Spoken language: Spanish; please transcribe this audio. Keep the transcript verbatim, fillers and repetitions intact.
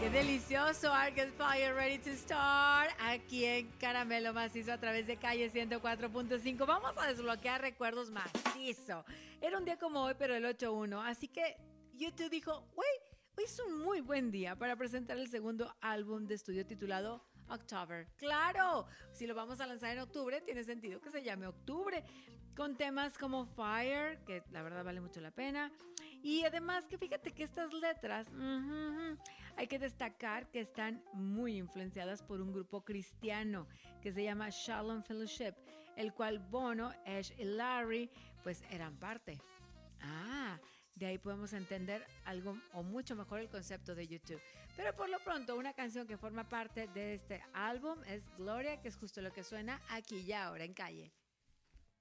Qué delicioso, Arcade Fire, Ready to Start, aquí en Caramelo Macizo a través de Calle ciento cuatro punto cinco. Vamos a desbloquear recuerdos macizo. Era un día como hoy, pero el ocho uno, así que YouTube dijo, güey, hoy es un muy buen día para presentar el segundo álbum de estudio titulado October. ¡Claro! Si lo vamos a lanzar en octubre, tiene sentido que se llame Octubre, con temas como Fire, que la verdad vale mucho la pena. Y además que fíjate que estas letras, uh-huh, hay que destacar que están muy influenciadas por un grupo cristiano que se llama Shalom Fellowship, el cual Bono, Ash y Larry pues eran parte. Ah, de ahí podemos entender algo o mucho mejor el concepto de YouTube. Pero por lo pronto, una canción que forma parte de este álbum es Gloria, que es justo lo que suena aquí y ahora en Calle.